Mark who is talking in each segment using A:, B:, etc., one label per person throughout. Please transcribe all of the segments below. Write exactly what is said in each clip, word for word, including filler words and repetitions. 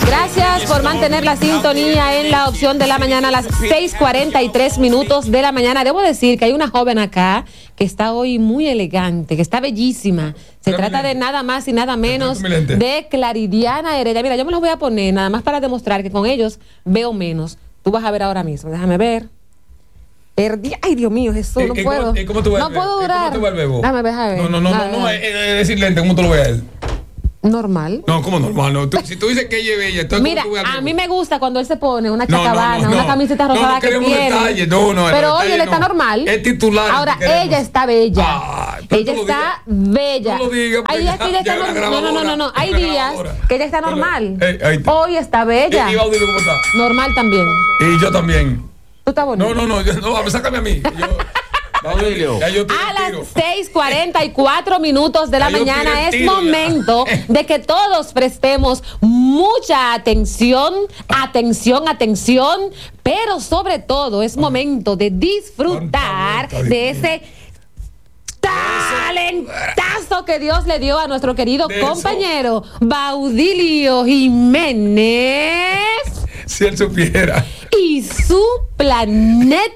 A: Gracias por mantener la sintonía en la opción de la mañana a las seis cuarenta y tres minutos de la mañana. Debo decir que hay una joven acá que está hoy muy elegante, que está bellísima. Se trata de nada más y nada menos de Claridiana Heredia. Mira, yo me los voy a poner nada más para demostrar que con ellos veo menos. Tú vas a ver ahora mismo, déjame ver. Herdi- Ay, Dios mío, Jesús, no puedo.
B: ¿Cómo, cómo tú ves,
A: no puedo durar.
B: ¿Cómo tú ves, Bebo?
A: Dame, déjame ver.
B: No, no, no, no, no, es decir lente, ¿cómo tú lo ves a él?
A: Normal.
B: No, ¿cómo normal? No. Tú, si tú dices que ella es bella, entonces
A: mira,
B: ¿cómo tú ves al
A: a
B: Bebo?
A: mí me gusta cuando él se pone una
B: No, no,
A: chacabana,
B: no, no.
A: una camiseta
B: No,
A: rosada
B: no
A: que
B: queremos
A: tiene.
B: detalles, no, no,
A: Pero
B: los
A: oye, él
B: detalles
A: está
B: no.
A: normal.
B: Es titular.
A: Ahora,
B: que queremos.
A: ella está bella.
B: Ay, pero
A: ella
B: tú lo
A: está
B: digas.
A: bella.
B: No lo digas,
A: Hay días que ella está normal. No, no, no, no, no. Hay días que ella está normal.
B: Eh, ahí está.
A: Hoy está bella.
B: ¿Y Baudilio cómo está?
A: Normal también.
B: Y yo también.
A: Tú estás bonito.
B: No, no, no, yo- no, sácame a mí. Yo,
C: Baudilio.
B: ya yo te
A: A las
B: retiro.
A: seis cuarenta y cuatro minutos de la
B: Ya yo
A: mañana
B: tiré el
A: es
B: tiro ya.
A: momento de que todos prestemos mucha atención, atención, atención, pero sobre todo es momento de disfrutar
B: Cuánta vuelta,
A: de ese talentazo que Dios le dio a nuestro querido
B: De eso.
A: compañero Baudilio Jiménez
B: Si él supiera.
A: y su planeta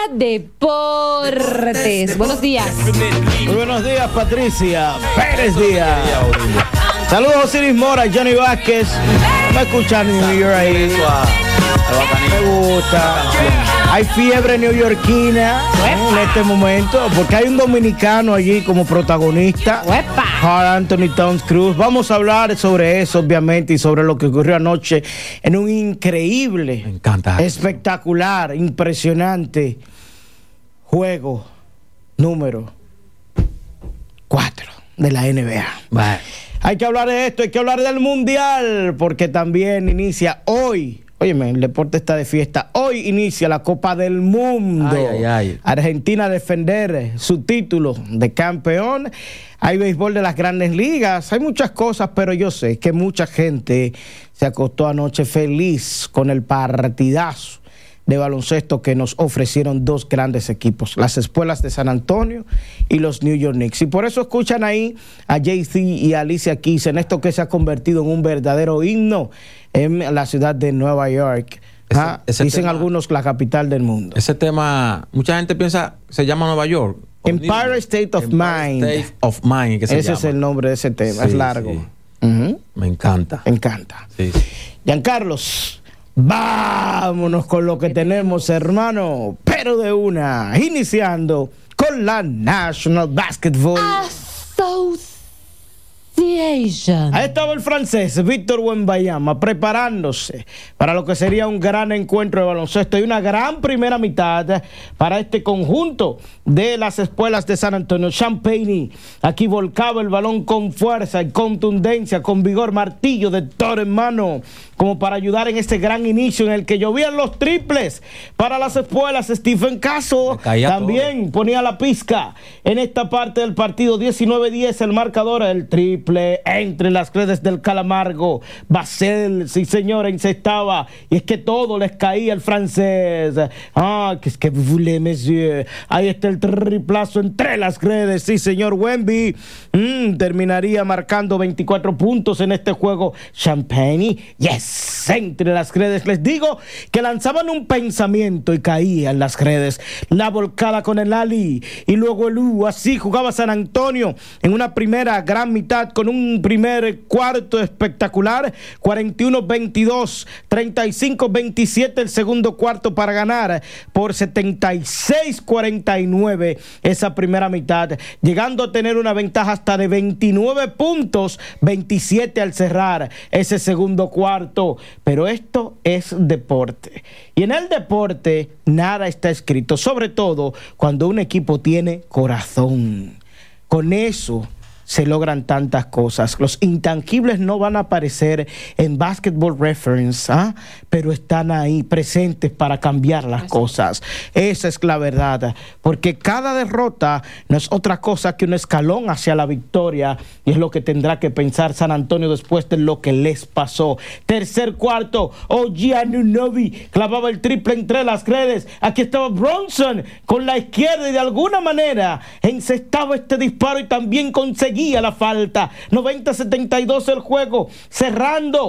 A: Deportes. Buenos días.
D: Muy buenos días, Patricia Pérez Díaz. Saludos a Osiris Mora, Johnny Vázquez. Me escuchan en New York ahí. Me gusta. Hay fiebre neoyorquina en este momento, porque hay un dominicano allí como protagonista.
A: ¡Uepa!
D: Carl Anthony Towns Cruz. Vamos a hablar sobre eso, obviamente, y sobre lo que ocurrió anoche en un increíble,
C: Me encanta.
D: espectacular, impresionante juego número cuatro de la N B A.
C: Bueno.
D: Hay que hablar de esto, hay que hablar del Mundial, porque también inicia hoy. Óyeme, el deporte está de fiesta. Hoy inicia la Copa del Mundo.
C: Ay, ay, ay.
D: Argentina a defender su título de campeón. Hay béisbol de las grandes ligas. Hay muchas cosas, pero yo sé que mucha gente se acostó anoche feliz con el partidazo de baloncesto que nos ofrecieron dos grandes equipos, las Espuelas de San Antonio y los New York Knicks. Y por eso escuchan ahí a Jay-Z y a Alicia Keys en esto que se ha convertido en un verdadero himno en la ciudad de Nueva York.
C: Ese-
D: Ah,
C: ese
D: Dicen
C: tema-
D: algunos la capital del mundo.
C: Ese tema, mucha gente piensa, se llama Nueva York. o
D: Empire
C: New York.
D: State of
C: Empire
D: Mind.
C: State of Mind, que se
D: Ese
C: llama.
D: es el nombre de ese tema,
C: Sí,
D: es largo.
C: sí.
D: Ujú.
C: Me encanta.
D: Me encanta.
C: Sí, sí.
D: Giancarlos, vámonos con lo que tenemos, hermano, pero de una, iniciando con la National Basketball.
A: Association.
D: Ahí estaba el francés Víctor Wembanyama preparándose para lo que sería un gran encuentro de baloncesto y una gran primera mitad para este conjunto de las Espuelas de San Antonio. Champagne aquí volcaba el balón con fuerza y contundencia, con vigor, martillo de toro en mano, como para ayudar en este gran inicio en el que llovían los triples para las Espuelas. Stephen Caso
C: Le caía
D: también ponía la pizca en esta parte del partido. Diecinueve diez el marcador, el triple entre las redes del Calamargo. Basel, sí señor, encestaba, y es que todo les caía al francés. Ah, que es que vous voulez, monsieur. Ahí está el triplazo entre las redes, sí señor. Wemby mm, terminaría marcando veinticuatro puntos en este juego. Champagne, yes, entre las redes. Les digo que lanzaban un pensamiento y caía en las redes. La volcada con el Ali y luego el U. Así jugaba San Antonio en una primera gran mitad con un primer cuarto espectacular. cuarenta y uno veintidós, treinta y cinco veintisiete el segundo cuarto para ganar por setenta y seis cuarenta y nueve esa primera mitad, llegando a tener una ventaja hasta de veintinueve puntos, veintisiete al cerrar ese segundo cuarto. Pero esto es deporte, y en el deporte nada está escrito, sobre todo cuando un equipo tiene corazón. Con eso se logran tantas cosas. Los intangibles no van a aparecer en Basketball Reference, ¿ah? Pero están ahí presentes para cambiar las cosas. Esa es la verdad, porque cada derrota no es otra cosa que un escalón hacia la victoria, y es lo que tendrá que pensar San Antonio después de lo que les pasó. Tercer cuarto, O G Anunoby clavaba el triple entre las redes. Aquí estaba Bronson con la izquierda y de alguna manera encestaba este disparo y también conseguía la falta. noventa setenta y dos el juego, cerrando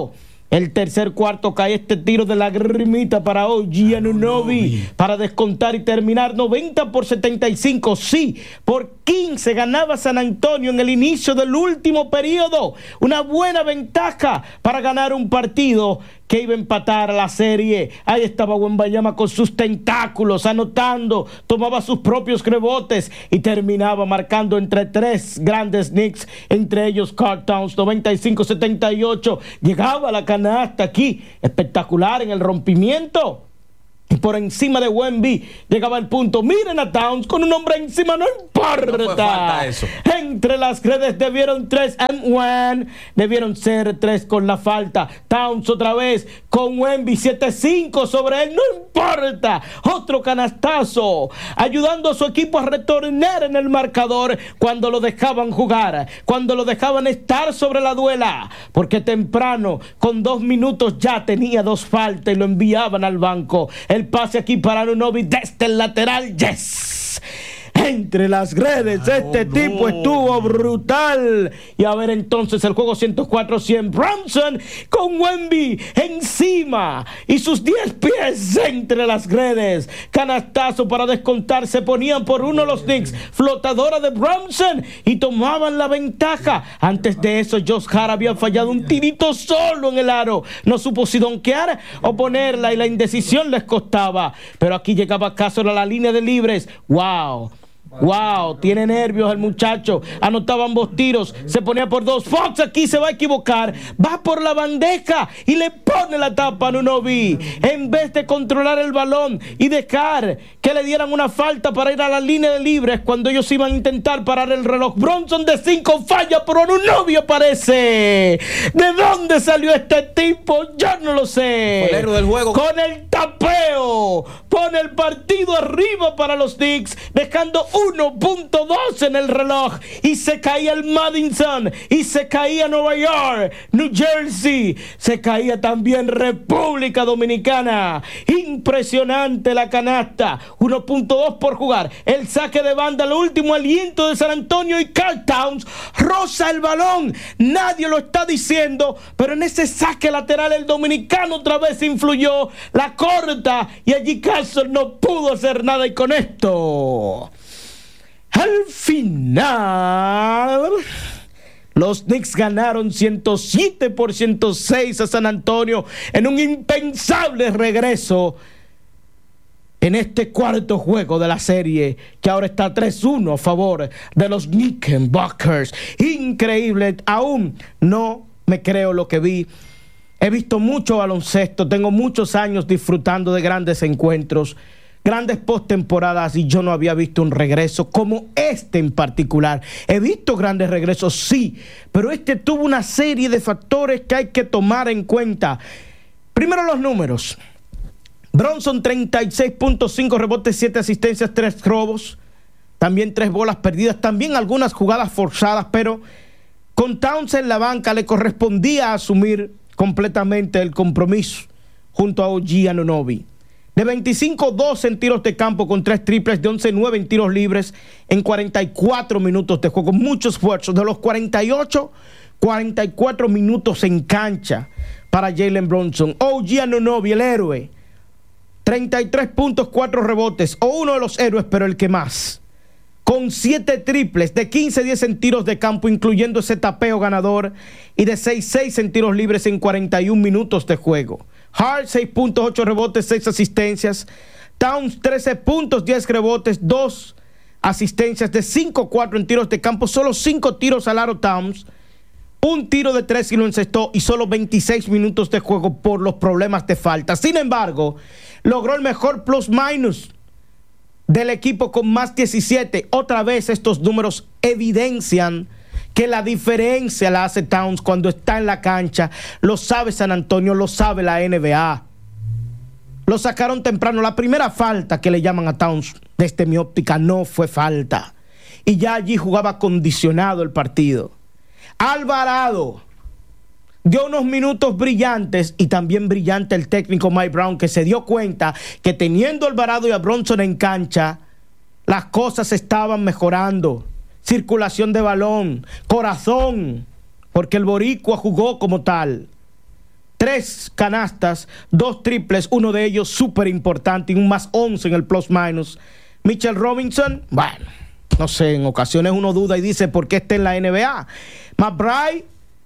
D: El tercer cuarto cae este tiro de lagrimita para O G Anunoby para descontar y terminar noventa por setenta y cinco. Sí, por quince ganaba San Antonio en el inicio del último periodo. Una buena ventaja para ganar un partido que iba a empatar la serie. Ahí estaba Wembanyama con sus tentáculos, anotando, tomaba sus propios rebotes y terminaba marcando entre tres grandes Knicks, entre ellos Karl Towns, noventa y cinco setenta y ocho. Llegaba la canasta aquí, espectacular en el rompimiento. Y por encima de Wemby llegaba el punto. Miren a Towns con un hombre encima, no importa.
C: No fue falta eso.
D: Entre las redes debieron tres and one. Debieron ser tres con la falta. Towns otra vez con Wemby, siete cinco sobre él, no importa. Otro canastazo, ayudando a su equipo a retornar en el marcador cuando lo dejaban jugar, cuando lo dejaban estar sobre la duela, porque temprano, con dos minutos ya tenía dos faltas y lo enviaban al banco. El pase aquí para Anunoby desde el lateral, yes. Entre las redes, ah, este no, tipo no. estuvo brutal. Y a ver entonces el juego ciento cuatro cien. Brunson con Wemby encima y sus diez pies entre las redes. Canastazo para descontar. Se ponían por uno los Knicks. Flotadora de Brunson y tomaban la ventaja. Antes de eso, Josh Hart había fallado un tirito solo en el aro. No supo si donkear o ponerla y la indecisión les costaba. Pero aquí llegaba Castro a la línea de libres. ¡Wow! Wow, tiene nervios el muchacho. Anotaba ambos tiros, se ponía por dos. Fox aquí se va a equivocar, va por la bandeja y le pone la tapa a Anunoby. En vez de controlar el balón y dejar que le dieran una falta para ir a la línea de libres cuando ellos iban a intentar parar el reloj. Bronson de cinco falla, pero Anunoby aparece. ¿De dónde salió este tipo? Yo no lo sé.
C: El héroe del juego.
D: Con el tapeo pone el partido arriba para los Knicks, dejando uno punto dos en el reloj. Y se caía el Madison, y se caía Nueva York, New Jersey, se caía también República Dominicana. Impresionante la canasta. Uno punto dos por jugar. El saque de banda, el último aliento de San Antonio, y Karl Towns roza el balón. Nadie lo está diciendo, pero en ese saque lateral el dominicano otra vez influyó. La corta y allí Carlson no pudo hacer nada. Y con esto, al final, los Knicks ganaron ciento siete por ciento seis a San Antonio en un impensable regreso en este cuarto juego de la serie, que ahora está tres uno a favor de los Knickerbockers. Increíble, aún no me creo lo que vi. He visto mucho baloncesto, tengo muchos años disfrutando de grandes encuentros, grandes postemporadas, y yo no había visto un regreso como este en particular. He visto grandes regresos, sí, pero este tuvo una serie de factores que hay que tomar en cuenta. Primero, los números. Brunson, treinta y seis punto cinco rebotes, siete asistencias, tres robos, también tres bolas perdidas, también algunas jugadas forzadas, pero con Towns en la banca le correspondía asumir completamente el compromiso junto a O G Anunoby. De veinticinco doce en tiros de campo con tres triples, de once nueve en tiros libres en cuarenta y cuatro minutos de juego. Mucho esfuerzo. De los cuarenta y ocho, cuarenta y cuatro minutos en cancha para Jalen Brunson. O G Anunoby, el héroe. treinta y tres puntos, cuatro rebotes. O uno de los héroes, pero el que más. Con siete triples, de quince diez en tiros de campo, incluyendo ese tapeo ganador, y de seis seis en tiros libres en cuarenta y un minutos de juego. Hart, seis puntos, ocho rebotes, seis asistencias. Towns, trece puntos, diez rebotes, dos asistencias, de cinco cuatro en tiros de campo, solo cinco tiros al aro Towns, un tiro de tres y lo encestó, y solo veintiséis minutos de juego por los problemas de falta. Sin embargo, logró el mejor plus-minus del equipo con más diecisiete. Otra vez estos números evidencian que la diferencia la hace Towns cuando está en la cancha. Lo sabe San Antonio, lo sabe la N B A. Lo sacaron temprano. La primera falta que le llaman a Towns, desde mi óptica, no fue falta. Y ya allí jugaba condicionado el partido. Alvarado dio unos minutos brillantes, y también brillante el técnico Mike Brown, que se dio cuenta que teniendo a Alvarado y a Brunson en cancha, las cosas estaban mejorando. Circulación de balón, corazón, porque el boricua jugó como tal. tres canastas, dos triples, uno de ellos súper importante y un más once en el plus minus. Mitchell Robinson, bueno, no sé, en ocasiones uno duda y dice por qué está en la N B A. McBride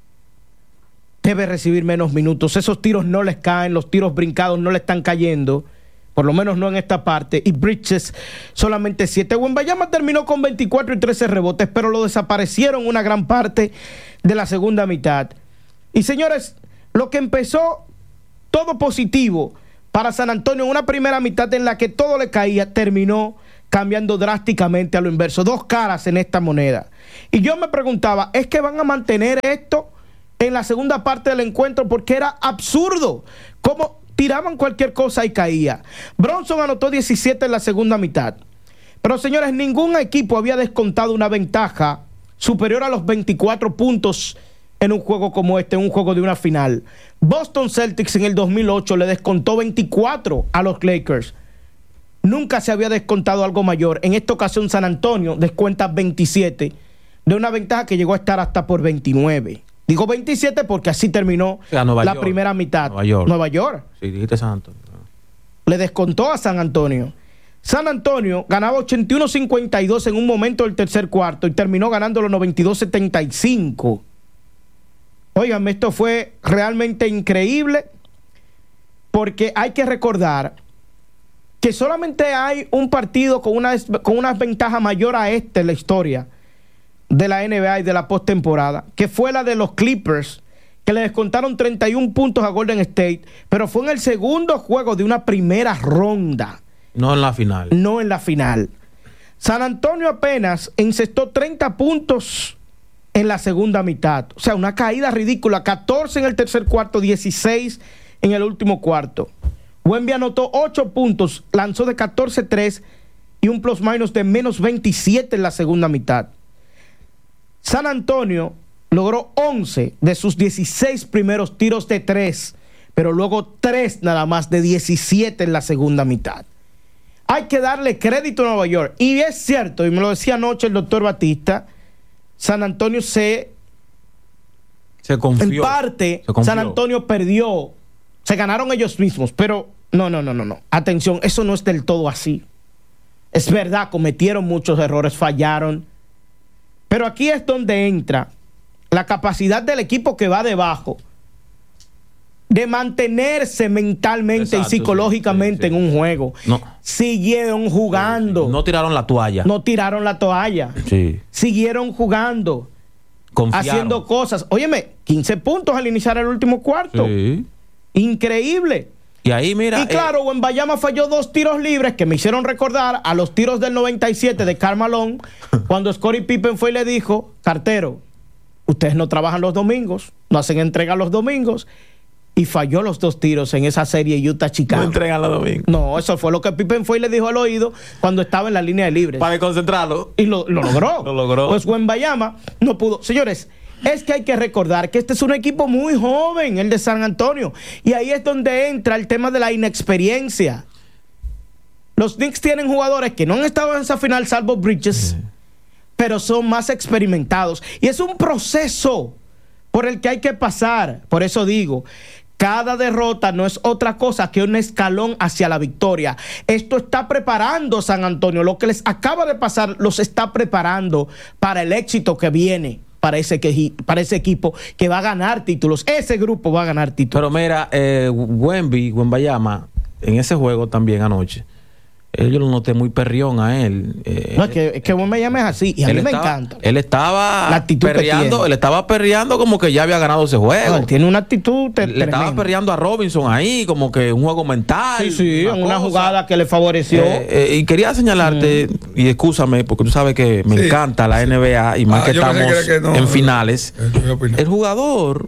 D: debe recibir menos minutos, esos tiros no les caen, los tiros brincados no le están cayendo, por lo menos no en esta parte, y Bridges solamente siete. Wembanyama terminó con veinticuatro y trece rebotes, pero lo desaparecieron una gran parte de la segunda mitad. Y señores, lo que empezó todo positivo para San Antonio en una primera mitad en la que todo le caía, terminó cambiando drásticamente a lo inverso. Dos caras en esta moneda. Y yo me preguntaba, ¿es que van a mantener esto en la segunda parte del encuentro? Porque era absurdo cómo tiraban cualquier cosa y caía. Bronson anotó diecisiete en la segunda mitad. Pero señores, ningún equipo había descontado una ventaja superior a los veinticuatro puntos en un juego como este, en un juego de una final. Boston Celtics en el dos mil ocho le descontó veinticuatro a los Lakers. Nunca se había descontado algo mayor. En esta ocasión San Antonio descuenta veintisiete de una ventaja que llegó a estar hasta por veintinueve. Digo veintisiete porque así terminó
C: o sea, la
D: York. primera mitad.
C: Nueva York.
D: Nueva York.
C: Sí, dijiste San Antonio.
D: Le descontó a San Antonio. San Antonio ganaba ochenta y uno cincuenta y dos en un momento del tercer cuarto y terminó ganándolo noventa y dos setenta y cinco. Óiganme, esto fue realmente increíble porque hay que recordar que solamente hay un partido con una, con una ventaja mayor a este en la historia de la N B A y de la postemporada, que fue la de los Clippers, que le descontaron treinta y un puntos a Golden State, pero fue en el segundo juego de una primera ronda.
C: No en la final.
D: No en la final. San Antonio apenas encestó treinta puntos en la segunda mitad. O sea, una caída ridícula. catorce en el tercer cuarto, dieciséis en el último cuarto. Wemby anotó ocho puntos, lanzó de catorce tres y un plus minus de menos veintisiete en la segunda mitad. San Antonio logró once de sus dieciséis primeros tiros de tres, pero luego tres nada más de diecisiete en la segunda mitad. Hay que darle crédito a Nueva York. Y es cierto, y me lo decía anoche el doctor Batista, San Antonio se...
C: Se confió.
D: En parte,
C: se confió.
D: San Antonio perdió. Se ganaron ellos mismos, pero no, no, no, no, no. Atención, eso no es del todo así. Es verdad, cometieron muchos errores, fallaron. Pero aquí es donde entra la capacidad del equipo que va debajo de mantenerse mentalmente Exacto, y psicológicamente sí, sí, sí. en un juego. No. Siguieron jugando.
C: No tiraron la toalla.
D: No tiraron la toalla.
C: Sí.
D: Siguieron jugando.
C: Confiaron.
D: Haciendo cosas. Óyeme, quince puntos al iniciar el último cuarto.
C: Sí.
D: Increíble.
C: Y ahí mira.
D: Y claro, eh, Wembanyama falló dos tiros libres que me hicieron recordar a los tiros del noventa y siete de Karl Malone, cuando Scottie Pippen fue y le dijo, cartero, ustedes no trabajan los domingos, no hacen entrega los domingos. Y falló los dos tiros en esa serie Utah-Chicago.
C: No entregan los domingos.
D: No, eso fue lo que Pippen fue y le dijo al oído cuando estaba en la línea de libres.
C: Para concentrarlo.
D: Y lo, lo logró.
C: Lo logró.
D: Pues Wembanyama no pudo. Señores, es que hay que recordar que este es un equipo muy joven, el de San Antonio. Y ahí es donde entra el tema de la inexperiencia. Los Knicks tienen jugadores que no han estado en esa final, salvo Bridges, sí. pero son más experimentados. Y es un proceso por el que hay que pasar. Por eso digo, cada derrota no es otra cosa que un escalón hacia la victoria. Esto está preparando San Antonio. Lo que les acaba de pasar los está preparando para el éxito que viene para ese, que, para ese equipo que va a ganar títulos. Ese grupo va a ganar títulos.
C: Pero mira, eh, Wemby, Wembanyama, en ese juego también anoche, eh, yo lo noté muy perrión a él. Eh,
D: no, es que, es que Wembanyama es así y a mí me
C: estaba,
D: encanta.
C: Él estaba
D: la actitud
C: perreando, él estaba perreando como que ya había ganado ese juego. No,
D: él tiene una actitud
C: Le
D: tremenda.
C: Estaba perreando a Robinson ahí, como que un juego mental.
D: Sí, sí,
C: una,
D: una jugada que le favoreció.
C: Eh, eh, y quería señalarte, mm. y excúsame, porque tú sabes que me sí. encanta la N B A y más ah, que estamos que no, en finales. El jugador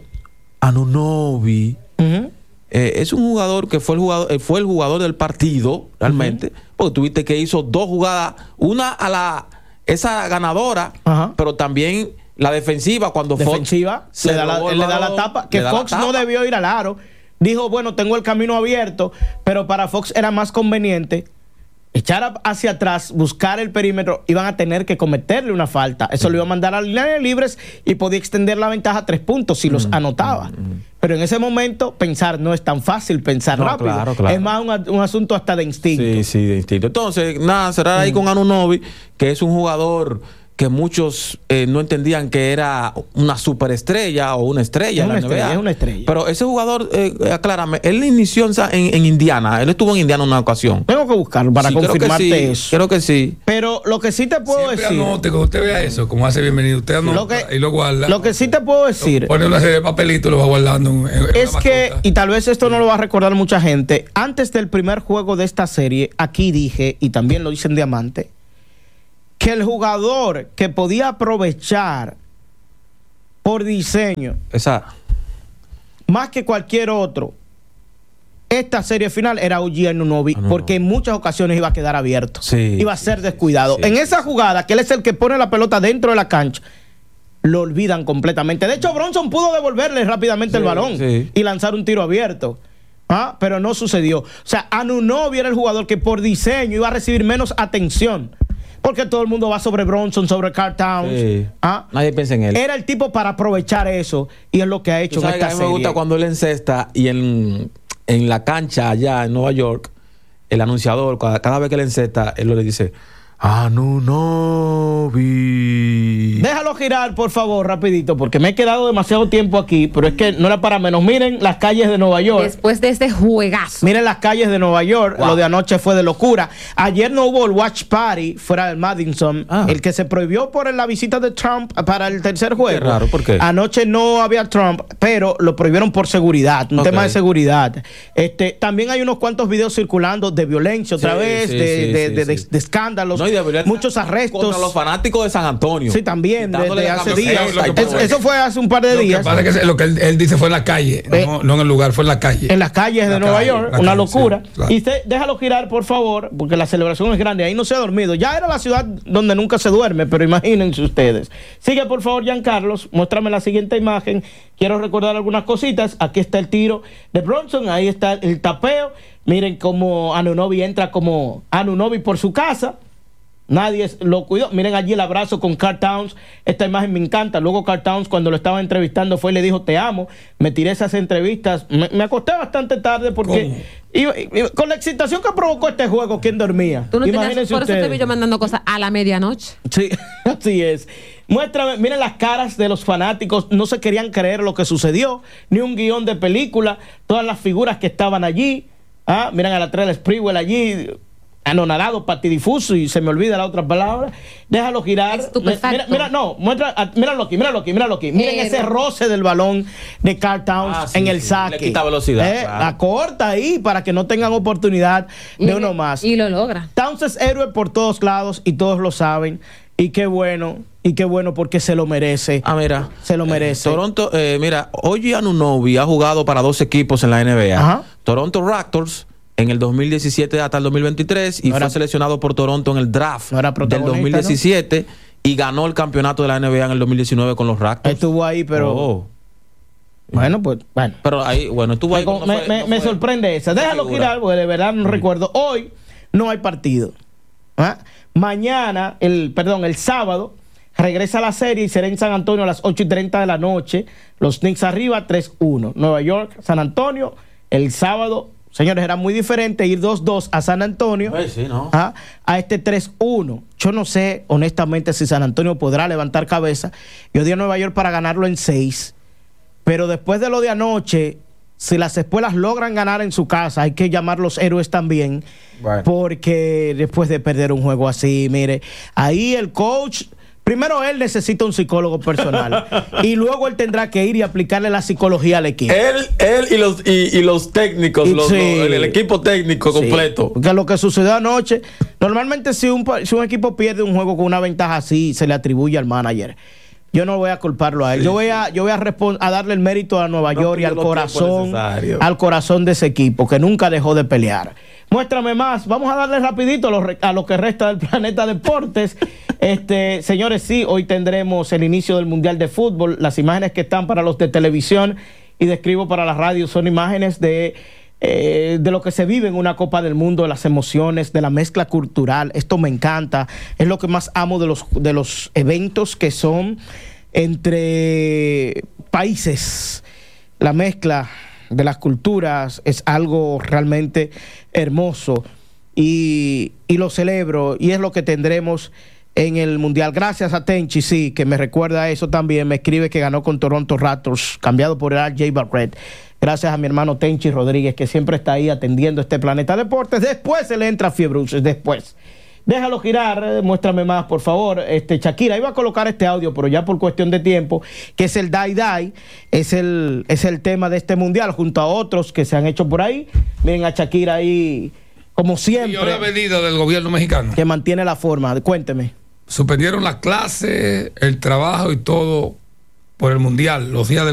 C: Anunoby uh-huh. eh, es un jugador que fue el jugador, eh, fue el jugador del partido, realmente. Uh-huh. Porque tuviste que hizo dos jugadas, una a la esa ganadora, uh-huh. pero también la defensiva cuando
D: defensiva
C: Fox
D: le da, la, él le da la tapa, que Fox tapa. no debió ir al aro. Dijo, bueno, tengo el camino abierto, pero para Fox era más conveniente echar hacia atrás, buscar el perímetro, iban a tener que cometerle una falta. Eso uh-huh. lo iba a mandar a la línea de libres y podía extender la ventaja a tres puntos si uh-huh. los anotaba. Uh-huh. Pero en ese momento pensar no es tan fácil, pensar no, rápido. Claro, claro. Es más un, un asunto hasta de instinto.
C: Sí, sí, de instinto. Entonces, nada, cerrar ahí uh-huh. con Anunoby, que es un jugador que muchos eh, no entendían que era una superestrella o una estrella
D: es
C: en la
D: una N B A.
C: Estrella,
D: es una estrella.
C: Pero ese jugador, eh, aclárame, él inició en, en, en Indiana, él estuvo en Indiana en una ocasión.
D: Tengo que buscarlo para
C: sí,
D: confirmarte
C: creo que sí,
D: eso.
C: Creo que sí.
D: Pero lo que sí te puedo
B: Siempre
D: decir...
B: anote, cuando usted vea eso, como hace bienvenido, usted anota lo que, y lo guarda.
D: Lo que sí te puedo decir...
B: Pone una serie de papelitos y lo va guardando en, en
D: es que, y tal vez esto no lo va a recordar mucha gente, antes del primer juego de esta serie, aquí dije, y también lo hice en Diamante, que el jugador que podía aprovechar por diseño
C: Esa.
D: más que cualquier otro esta serie final era O G Anunoby, ah, no, porque en muchas ocasiones iba a quedar abierto, sí, iba a ser descuidado. Sí, en esa jugada, que él es el que pone la pelota dentro de la cancha, lo olvidan completamente. De hecho, Bronson pudo devolverle rápidamente sí, el balón sí. y lanzar un tiro abierto. ¿Ah? Pero no sucedió. O sea, Anunoby era el jugador que por diseño iba a recibir menos atención. Porque todo el mundo va sobre Bronson, sobre Karl Towns. Sí. ¿Ah?
C: Nadie piensa en él.
D: Era el tipo para aprovechar eso. Y es lo que ha hecho en esta
C: a mí
D: serie.
C: me gusta cuando él encesta y en, en la cancha allá en Nueva York, el anunciador, cada, cada vez que él encesta, él le dice: Anunoby.
D: Déjalo girar, por favor, rapidito, porque me he quedado demasiado tiempo aquí, pero es que no era para menos. Miren las calles de Nueva York.
A: Después de este juegazo.
D: Miren las calles de Nueva York. Wow. Lo de anoche fue de locura. Ayer no hubo el watch party fuera del Madison, ah. el que se prohibió por la visita de Trump para el tercer juego.
C: Qué raro, ¿por qué?
D: Anoche no había Trump, pero lo prohibieron por seguridad, un okay. tema de seguridad. Este, también hay unos cuantos videos circulando de violencia otra sí, vez, sí, de,
C: sí,
D: de,
C: sí,
D: de,
C: sí.
D: de, de escándalos.
C: No, y de
D: muchos arrestos
C: contra los fanáticos de San Antonio.
D: Sí, también, desde hace días.
B: Eso,
D: eso, eso fue hace un par de
B: lo
D: días.
B: Que que lo que él, él dice fue en la calle, eh, no, no en el lugar, fue en la calle.
D: En las calles de
B: la
D: Nueva
B: calle,
D: York, una
B: calle,
D: locura.
B: Sí, claro.
D: Y usted, déjalo girar, por favor, porque la celebración es grande. Ahí no se ha dormido. Ya era la ciudad donde nunca se duerme, pero imagínense ustedes. Sigue, por favor, Giancarlos. Muéstrame la siguiente imagen. Quiero recordar algunas cositas. Aquí está el tiro de Bronson. Ahí está el tapeo. Miren cómo Anunoby entra como Anunoby por su casa. Nadie lo cuidó. Miren allí el abrazo con Karl Towns. Esta imagen me encanta. Luego Karl Towns, cuando lo estaba entrevistando, fue y le dijo: te amo. Me tiré esas entrevistas. Me, me acosté bastante tarde porque iba, iba, con la excitación que provocó este juego, ¿quién dormía?
A: ¿Tú no tenías, por ustedes. Eso te vi yo mandando cosas a la medianoche.
D: Sí, así es. Muéstrame, miren las caras de los fanáticos. No se querían creer lo que sucedió, ni un guión de película. Todas las figuras que estaban allí. Ah, miren a la Trell Sprewell allí, anonadado, patidifuso, y se me olvida la otra palabra. Déjalo girar. Mira, mira, no, muestra, míralo aquí, míralo aquí, míralo aquí. Miren Pero... ese roce del balón de Karl Towns ah, sí, en el sí. saque.
C: Le quita velocidad.
D: Eh, claro. La corta ahí para que no tengan oportunidad de y, uno más.
A: Y lo logra.
D: Towns es héroe por todos lados y todos lo saben. Y qué bueno, y qué bueno porque se lo merece.
C: Ah, mira.
D: Se lo merece.
C: Eh, Toronto, eh, mira, O G Anunoby ha jugado para dos equipos en la N B A. Ajá. Toronto Raptors en el dos mil diecisiete hasta el dos mil veintitrés y no era, fue seleccionado por Toronto en el draft no del dos mil diecisiete, ¿no? Y ganó el campeonato de la N B A en el dos mil diecinueve con los Raptors.
D: Estuvo ahí, pero... Oh. Bueno, pues, bueno.
C: Pero ahí, bueno, estuvo ahí.
D: Me, no me, fue, me, no me sorprende esa. Déjalo girar, porque de verdad no sí. recuerdo. Hoy no hay partido. ¿Ah? Mañana, el perdón, el sábado, regresa la serie y será en San Antonio a las ocho y treinta de la noche. Los Knicks arriba, tres uno. Nueva York, San Antonio, el sábado. Señores, era muy diferente ir dos dos a San Antonio
C: Ay, sí, ¿no?
D: a, a este tres uno. Yo no sé, honestamente, si San Antonio podrá levantar cabeza. Yo di a Nueva York para ganarlo en seis. Pero después de lo de anoche, si las espuelas logran ganar en su casa, hay que llamar los héroes también. Bueno. Porque después de perder un juego así, mire, ahí el coach... Primero él necesita un psicólogo personal y luego él tendrá que ir y aplicarle la psicología al equipo.
C: Él, él y los y, y los técnicos, y, los, sí. los, el, el equipo técnico sí. completo.
D: Porque lo que sucedió anoche, normalmente si un, si un equipo pierde un juego con una ventaja así, se le atribuye al manager. Yo no voy a culparlo a él. Sí. Yo voy a, yo voy a, a darle el mérito a Nueva no, York y al corazón, al corazón de ese equipo que nunca dejó de pelear. Muéstrame más. Vamos a darle rapidito a lo, a lo que resta del Planeta Deportes. Este, señores, sí, hoy tendremos el inicio del Mundial de Fútbol. Las imágenes que están para los de televisión y describo para la radio son imágenes de eh, de lo que se vive en una Copa del Mundo, de las emociones, de la mezcla cultural. Esto me encanta. Es lo que más amo de los, de los eventos que son entre países. La mezcla de las culturas es algo realmente hermoso y, y lo celebro, y es lo que tendremos en el Mundial. Gracias a Tenchi, sí, que me recuerda eso también. Me escribe que ganó con Toronto Raptors, cambiado por el R J Barrett. Gracias a mi hermano Tenchi Rodríguez, que siempre está ahí atendiendo este Planeta Deportes. Después se le entra Fiebruces, después. Déjalo girar, muéstrame más, por favor. Este, Shakira, iba a colocar este audio, pero ya por cuestión de tiempo, que es el Die Die, es el, es el tema de este Mundial, junto a otros que se han hecho por ahí. Miren a Shakira ahí, como siempre.
B: Y la medida del gobierno mexicano.
D: Que mantiene la forma. Cuénteme.
B: Suspendieron las clases, el trabajo y todo por el Mundial, los días del